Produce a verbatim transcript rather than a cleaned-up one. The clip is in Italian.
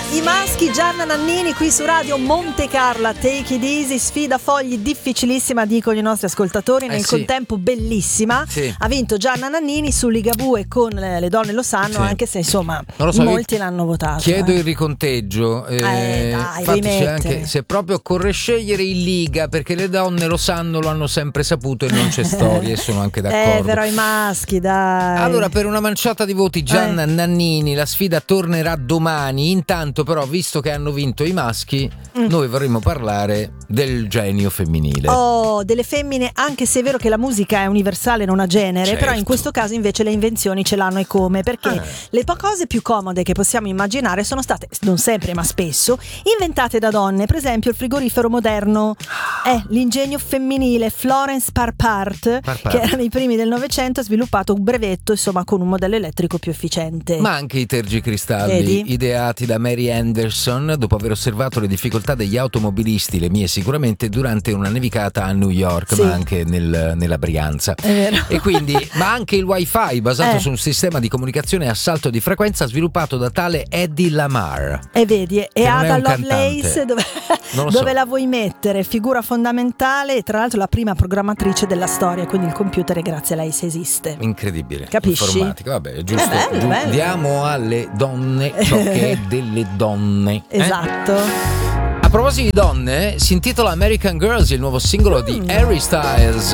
i maschi, Gianna Nannini qui su Radio Monte Carlo. Take it easy, sfida fogli difficilissima, dicono i nostri ascoltatori, nel eh sì. contempo bellissima. Sì. Ha vinto Gianna Nannini su Ligabue con Le donne lo sanno, sì. anche se insomma non lo so, molti l'hanno votato. Chiedo eh. il riconteggio. Eh, eh, dai, infatti c'è anche, se proprio occorre scegliere in Liga, perché le donne lo sanno, lo hanno sempre saputo e non c'è storia e sono anche d'accordo. Eh, però i maschi, dai. Allora, per una manciata di voti Gianna eh. Nannini, la sfida tornerà domani. Intanto però, visto che hanno vinto i maschi, mm. noi vorremmo parlare del genio femminile. Oh, delle femmine, anche se è vero che la musica è universale, non ha genere, certo. però in questo caso invece le invenzioni ce l'hanno e come, perché eh. le po- cose più comode che possiamo immaginare sono state, non sempre ma spesso, inventate da donne. Per esempio il frigorifero moderno è l'ingegno femminile Florence Parpart, Parpart. che era nei primi del Novecento, ha sviluppato un brevetto, insomma, con un modello elettrico più efficiente. Ma anche i tergicristalli, Vedi? ideati da Mary Anderson dopo aver osservato le difficoltà degli automobilisti, le mie sicuramente, durante una nevicata a New York, sì. ma anche nel, nella Brianza. È vero. E quindi, ma anche il wifi basato eh. su un sistema di comunicazione a salto di frequenza sviluppato da tale Eddie Lamar. E vedi, e Ada Lovelace, dove, dove so. la vuoi mettere? Figura fondamentale e tra l'altro la prima programmatrice della storia, quindi il computer grazie a lei se esiste. Incredibile. Capisci? Informatica, vabbè, è giusto. È bello, giu- bello. Diamo alle donne ciò che è delle donne. Esatto. Eh? A proposito di donne, si intitola American Girls, il nuovo singolo mm. di Harry Styles.